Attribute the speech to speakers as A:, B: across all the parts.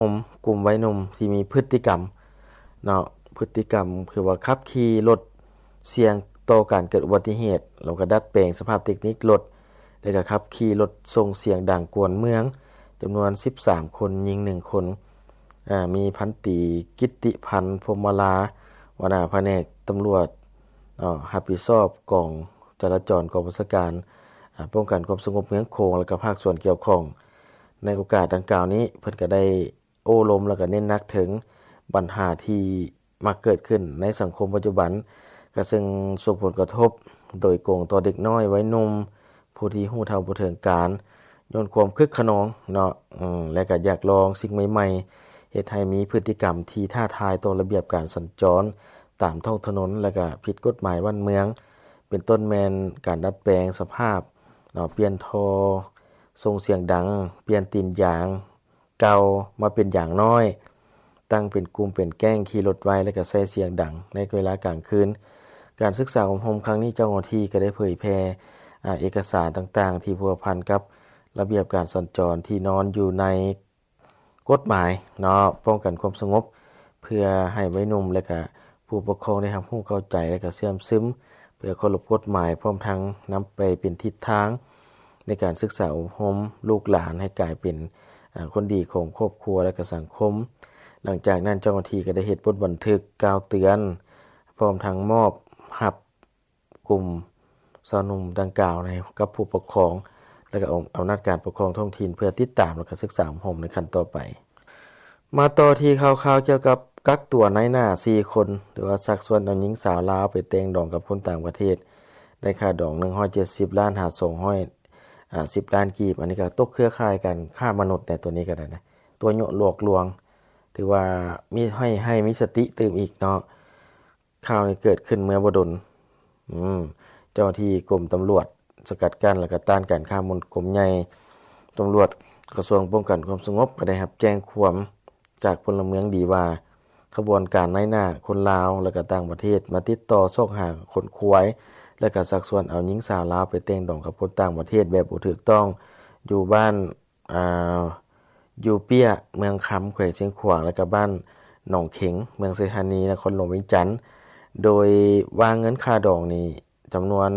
A: กลุ่มวัยหนุ่มที่มีพฤติกรรมเนาะพฤติกรรมคือว่าขับขี่รถเสี่ยงต่อการเกิดอุบัติเหตุแล้วก็ดัดแปลงสภาพเทคนิครถแล้วก็ขับขี่รถส่งเสียงดังกวนเมืองจำนวน13คนยิง1คนมีพันตรีกิตติพันธ์พรหมลาหัวหน้าแผนกตำรวจรับผิดชอบกองจราจรกองบัญชาการป้องกันความสงบเมืองโขงและก็ภาคส่วนเกี่ยวข้องในโอกาสดังกล่าวนี้เพิ่นก็ได้โอ้ลมแล้วก็เน้นหนักถึงปัญหาที่มักเกิดขึ้นในสังคมปัจจุบันก็ซึ่งส่งผลกระทบโดยโกงต่อเด็กน้อยวัยหนุ่มผู้ที่ฮู้เฒ่าบ่ถึงการย้อนความคึกขนองเนาะและก็อยากลองสิ่งใหม่ๆเฮ็ดให้มีพฤติกรรมที่ท้าทายต่อระเบียบการสัญจรตามท้องถนนและก็ผิดกฎหมายบ้านเมืองเป็นต้นแม่นการดัดแปลงสภาพเปลี่ยนท่อส่งเสียงดังเปลี่ยนตีนยางเก่ามาเป็นอย่างน้อยตั้งเป็นกลุ่มเป็นแก๊งขี่รถไวและก็ใส่เสียงดังในเวลากลางคืนการศึกษาอบรมครั้งนี้เจ้าหน้าที่ก็ได้เผยแพร่เอกสารต่างๆที่พัวพันกับระเบียบการสัญจรที่นอนอยู่ในกฎหมายเนาะป้องกันความสงบเพื่อให้วัยหนุ่มและก็ผู้ปกครองได้รับรู้เข้าใจและก็เชื่อมซึมเพื่อเคารพกฎหมายพร้อมทั้งนำไปเป็นทิศทางในการศึกษาอบรมลูกหลานให้กลายเป็นคนดีของครอบครัวและก็สังคมหลังจากนั้นเจ้าหน้าที่ก็ได้เฮ็ดบทบันทึกกล่าวเตือนพร้อมทั้งมอบรับกลุ่มสาวหนุ่มดังกล่าวให้กับผู้ปกครองและก็อำนาจการปกครองท้องถิ่นเพื่อติดตามและก็ศึกษาอบรมในขั้นต่อไปมาต่อที่ข่าวๆเกี่ยวกับกักตัวนายหน้า4คนหรือว่าสักส่วนเอาหญิงสาวลาวไปแต่งดองกับคนต่างประเทศได้ค่าดอง170ล้านหา210ล้านกีบอันนี้ก็ตกเครือข่ายกันฆ่ามนุษย์แต่ตัวนี้ก็ได้นะตัวโยหลอกลวงถือว่ามีให้มีสติตื่มอีกเนาะข่าวนี้เกิดขึ้นเมื่อบ่ดลเจ้าหน้าที่กรมตำรวจสกัดกั้นและก็ต้านการฆ่ามนุษย์กรมใหญ่ตำรวจกระทรวงป้องกันความสงบก็ได้รับแจ้งความจากพลเมืองดีว่าขบวนการนายหน้าคนลาวและก็ต่างประเทศมาติดต่อซอกหาคนขวายและก็สักส่วนเอาหญิงสาวลาวไปแต่งดองกับคนต่างประเทศแบบบ่ถูกต้องอยู่บ้านอยู่เปี้ยเมืองคำแขวงเชียงขวางและก็บ้านหนองเข็งเมืองไสธานีนครหลวงเวียงจันทน์โดยวางเงินค่าดองนี้จำนวน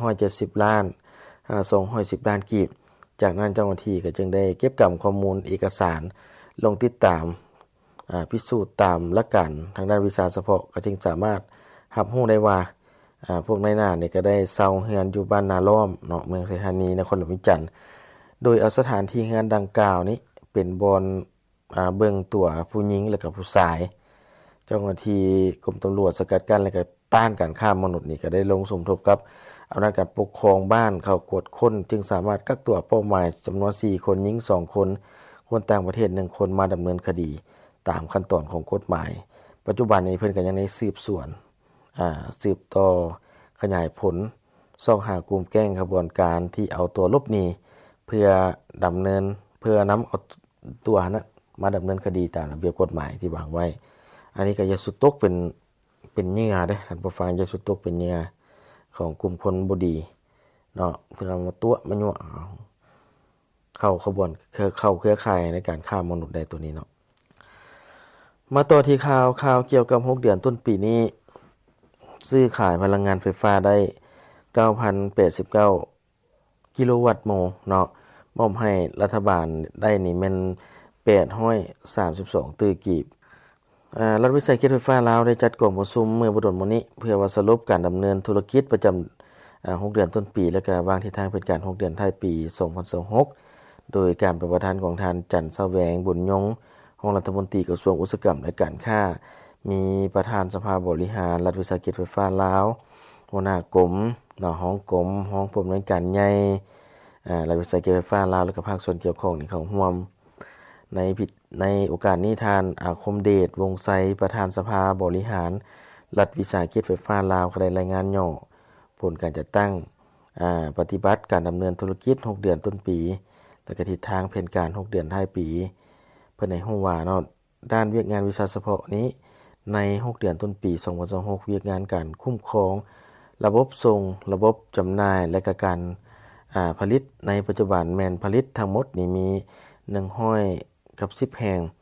A: 170ล้าน210ล้านกีบจากนั้นเจ้าหน้าที่ก็จึงได้เก็บกำข้อมูลเอกสารลงติดตามพิสูจน์ตามหลักการทางด้านวิชาเฉพาะก็จึงสามารถรับรู้ได้ว่าพวกนายหน้านี่ก็ได้เซาเฮือนอยู่บ้านนาล้อมเนาะเมืองไสธานีนครหลวงเวียงจันทน์โดยเอาสถานที่เฮือนดังกล่าวนี้เป็นบอนเบิ่งตัวผู้หญิงและก็ผู้ชายเจ้าหน้าที่กรมตำรวจสกัดกั้นและก็ต้านการฆ่ามนุษย์นี่ก็ได้ลงสมทบกับอำนาจการปกครองบ้านเข้ากวดค้นจึงสามารถกักตัวเป้าหมายจำนวน4คนหญิง2คนคนต่างประเทศ1คนมาดำเนินคดีตามขั้นตอนของกฎหมายปัจจุบันนี้เพิ่นก็ยังได้สืบสวนสืบต่อขยายผลซอกหากลุ่มแก๊งขบวนการที่เอาตัวหลบหนีเพื่อนำเอาตัวนั้นมาดำเนินคดีตามระเบียบกฎหมายที่วางไว้อันนี้ก็อย่าสุดตกเป็นเหยื่อเด้ท่านผู้ฟังอย่าสุดตกเป็นเหยื่อของกลุ่มคนบ่ดีเนาะเพื่อมาตัวมายั่วเข้าขบวนเข้าเครือข่ายในการฆ่ามนุษย์ได้ตัวนี้เนาะมาต่อที่ข่าวเกี่ยวกับ6เดือนต้นปีนี้ซื้อขายพลังงานไฟฟ้าได้ 9,089 กิโลวัตต์โมงเนาะมอบให้รัฐบาลได้นี่แม่น832ตื้อกีบรัฐวิสาหกิจไฟฟ้าลาวได้จัดกองประชุมเมื่อบ่ดลมานี้เพื่อว่าสรุปการดำเนินธุรกิจประจำ6เดือนต้นปีและก็วางทิศทางเป็นการ6เดือนท้ายปี2026โดยการเป็นประธานของท่านจันทร์แสวงบุญยงรองรัฐมนตรีกระทรวงอุตสาหกรรมและการค้ามีประธานสภาบริหารรัฐวิสาหกิจไฟฟ้าลาวหัวหน้ากรมห้องกรมห้องผู้อำนวยการใหญ่รัฐวิสาหกิจไฟฟ้าลาวและก็ภาคส่วนเกี่ยวข้องนี่เข้าร่วมในโอกาสนี้ท่านอาคมเดชวงศ์ไสประธานสภาบริหารรัฐวิสาหกิจไฟฟ้าลาวก็ได้รายงานย่อผลการจัดตั้งปฏิบัติการดำเนินธุรกิจ6เดือนต้นปีและก็ทิศทางแผนการ6เดือนท้ายปีเพิ่นให้รู้ว่าเนาะด้านเวียกงานวิชาเฉพาะนี้ใน6เดือนต้นปี2026เวียกงานการคุ้มครองระบบส่งระบบจำหน่ายและก็การผลิตในปัจจุบันแม่นผลิตทั้งหมดนี่มี100 กับ10แห่ง